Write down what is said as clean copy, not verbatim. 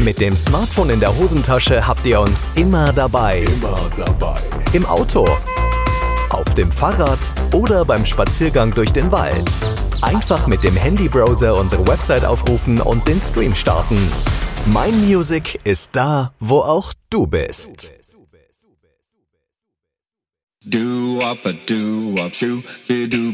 Mit dem Smartphone in der Hosentasche habt ihr uns immer dabei. Im Auto, auf dem Fahrrad oder beim Spaziergang durch den Wald. Einfach mit dem Handybrowser unsere Website aufrufen und den Stream starten. Mein Music ist da, wo auch du bist. Do-wop-a-do-wop-shoo-be-doo.